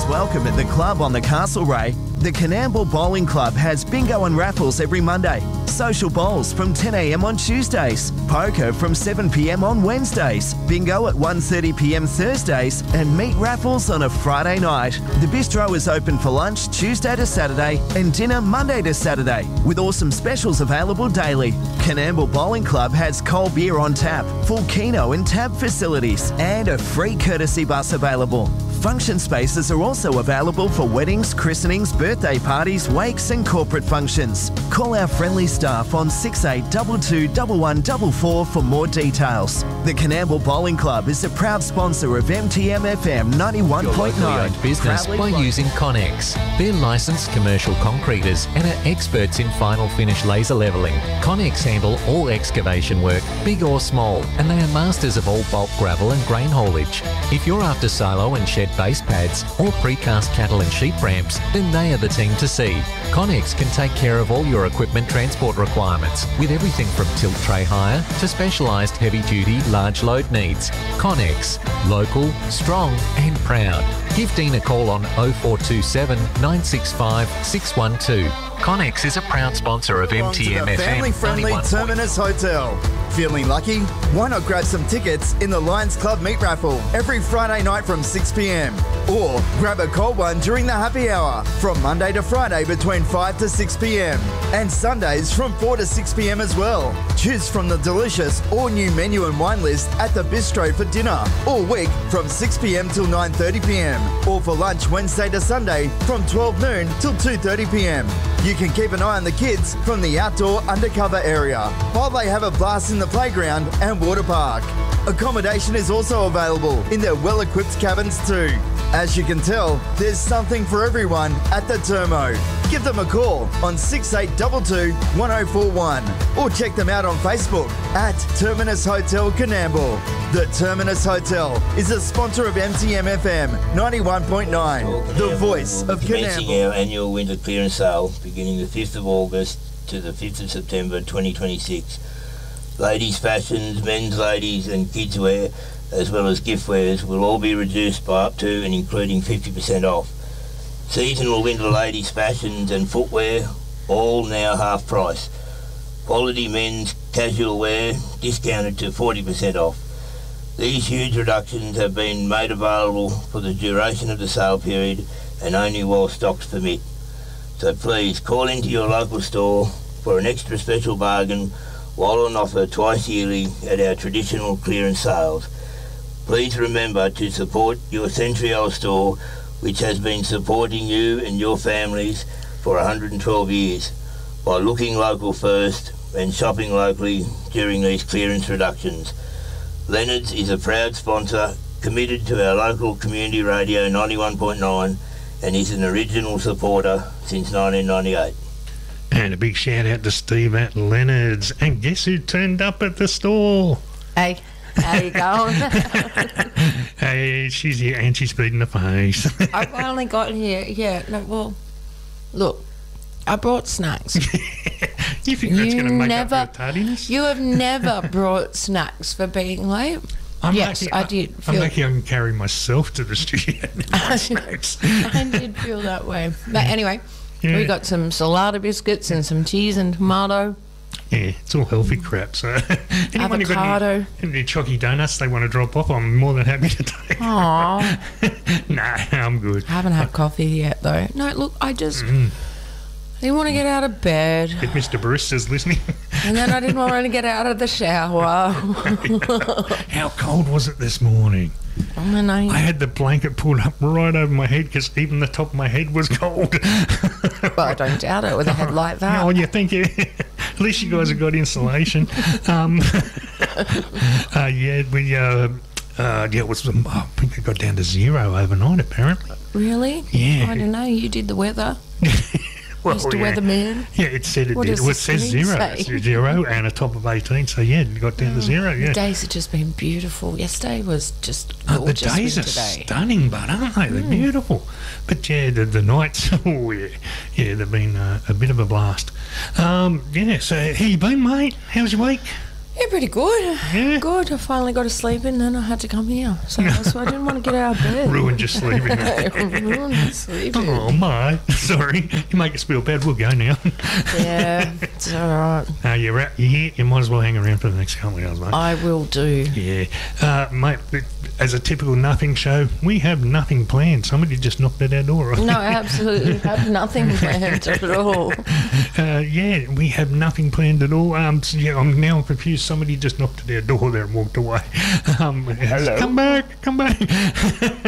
is welcome at the club on the Castlereagh. The Coonamble Bowling Club has bingo and raffles every Monday, social bowls from 10 a.m. on Tuesdays, poker from 7 p.m. on Wednesdays, bingo at 1:30 p.m. Thursdays, and meat raffles on a Friday night. The bistro is open for lunch Tuesday to Saturday and dinner Monday to Saturday, with awesome specials available daily. Coonamble Bowling Club has cold beer on tap, full keno and tab facilities, and a free courtesy bus available. Function spaces are also available for weddings, christenings, birthday parties, wakes and corporate functions. Call our friendly staff on 6822 1144 for more details. The Coonamble Bowling Club is a proud sponsor of MTM FM 91.9. Business by using Connex. They're licensed commercial concreters and are experts in final finish laser levelling. Connex handle all excavation work, big or small, and they are masters of all bulk gravel and grain haulage. If you're after silo and shed base pads or precast cattle and sheep ramps, then they are the team to see. Connex can take care of all your equipment transport requirements with everything from tilt tray hire to specialised heavy duty large load needs. Connex, local, strong and proud. Give Dean a call on 0427 965 612. Connex is a proud sponsor of MTM FM. Family-friendly Terminus Hotel. Feeling lucky? Why not grab some tickets in the Lions Club Meat Raffle every Friday night from 6 p.m. Or grab a cold one during the happy hour from Monday to Friday between 5 to 6 p.m. and Sundays from 4 to 6 p.m. as well. Choose from the delicious all-new menu and wine list at the Bistro for dinner all week from 6 p.m. till 9:30 p.m. or for lunch Wednesday to Sunday from 12 noon till 2:30 p.m. You can keep an eye on the kids from the outdoor undercover area while they have a blast in the playground and water park. Accommodation is also available in their well-equipped cabins too. As you can tell, there's something for everyone at the Termo. Give them a call on 6822 1041 or check them out on Facebook at Terminus Hotel Coonamble. The Terminus Hotel is a sponsor of MTM FM 91.9, the voice of Commencing Coonamble. our annual winter clearance sale beginning the 5th of August to the 5th of September 2026. Ladies' fashions, men's, ladies and kids' wear, as well as gift wares, will all be reduced by up to and including 50% off. Seasonal winter ladies' fashions and footwear, all now half price. Quality men's casual wear, discounted to 40% off. These huge reductions have been made available for the duration of the sale period and only while stocks permit. So please call into your local store for an extra special bargain while on offer twice yearly at our traditional clearance sales. Please remember to support your century-old store, which has been supporting you and your families for 112 years, by looking local first and shopping locally during these clearance reductions. Leonard's is a proud sponsor, committed to our local community radio 91.9 and is an original supporter since 1998. And a big shout out to Steve at Leonard's. And guess who turned up at the store? Hey, how you going? Hey, she's here and she's beating the face. I've only got here. Yeah, no, well, look, I brought snacks. You think that's going to make up for tardiness? You have never brought snacks for being late. Yes, lucky, I did. I'm lucky I can carry myself to the studio. Snacks. I did feel that way. But anyway, we got some salada biscuits and some cheese and tomato. Yeah, it's all healthy crap. So, anyone who got any chalky donuts they want to drop off, I'm more than happy to take. Aww. Nah, I'm good. I haven't had coffee yet, though. No, look, I just didn't want to get out of bed. If Mr. Barista's listening. And then I didn't want to get out of the shower. How cold was it this morning? I had the blanket pulled up right over my head because even the top of my head was cold. Well, I don't doubt it with a head like that. Oh, you think at least you guys have got insulation. It was. I think it got down to 0 overnight. Apparently. Really? Yeah. I don't know. You did the weather. Well, Mr. Weatherman. Yeah, it said it what did. Does it says 0. It's 0 and a top of 18. So yeah, it got down to 0. Yeah. The days have just been beautiful. Yesterday was just gorgeous. The days are stunning, but aren't they? They're beautiful. But yeah, the nights. Oh yeah, they've been a bit of a blast. So how you been, mate? How's your week? Yeah, pretty good. Yeah. Good. I finally got to sleep in, then I had to come here. So that's why I didn't want to get out of bed. Ruined your sleeping. Ruined my sleeping. Oh, my. Sorry. You make us feel bad. We'll go now. Yeah, it's all right. You're here. You might as well hang around for the next couple of hours, mate. I will do. Yeah. Mate, as a typical nothing show, we have nothing planned. Somebody just knocked at our door, right? No, I absolutely have nothing planned at all. Yeah, we have nothing planned at all. So yeah, I'm now confused. Somebody just knocked at our door there and walked away. Hello? Come back.